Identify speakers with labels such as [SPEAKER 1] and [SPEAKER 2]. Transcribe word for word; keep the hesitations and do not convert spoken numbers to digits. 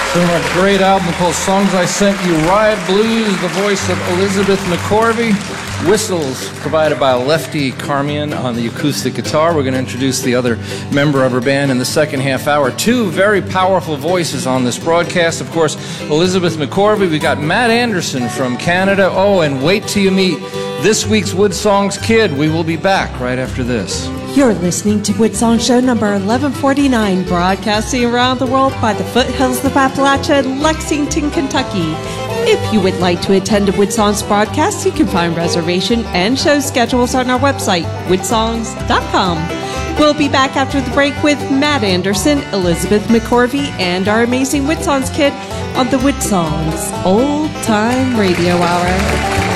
[SPEAKER 1] From a great album called Songs I Sent You, Riot Blues, the voice of Elizabeth McCorvey. Whistles provided by Lefty Carmian on the acoustic guitar. We're going to introduce the other member of her band in the second half hour. Two very powerful voices on this broadcast. Of course, Elizabeth McCorvey. We got Matt Anderson from Canada. Oh, and wait till you meet this week's Woodsongs kid. We will be back right after this.
[SPEAKER 2] You're listening to Woodsong Show number eleven forty-nine, broadcasting around the world by the foothills of Appalachia, Lexington, Kentucky. If you would like to attend a Woodsongs broadcast, you can find reservation and show schedules on our website, woodsongs dot com. We'll be back after the break with Matt Anderson, Elizabeth McCorvey, and our amazing Woodsongs kid on the Woodsongs Old Time Radio Hour.